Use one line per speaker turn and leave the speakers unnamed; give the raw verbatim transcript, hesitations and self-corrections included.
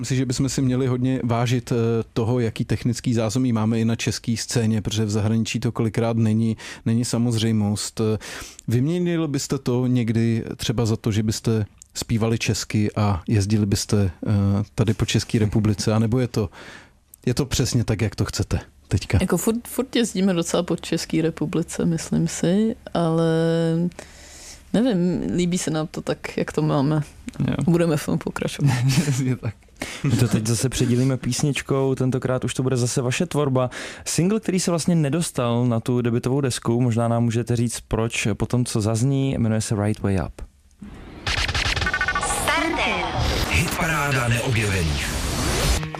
Myslím, že bychom si měli hodně vážit toho, jaký technický zázemí máme i na české scéně, protože v zahraničí to kolikrát není, není samozřejmost. Vyměnili byste to někdy třeba za to, že byste zpívali česky a jezdili byste tady po České republice, anebo je to, je to přesně tak, jak to chcete teďka?
Jako furt, furt jezdíme docela po České republice, myslím si, ale nevím, líbí se nám to tak, jak to máme. Jo. Budeme v tom pokračovat.
tak. My to teď zase předělíme písničkou, tentokrát už to bude zase vaše tvorba. Single, který se vlastně nedostal na tu debutovou desku, možná nám můžete říct proč po tom, co zazní, jmenuje se Right Way Up.
Hitparáda neobjevených.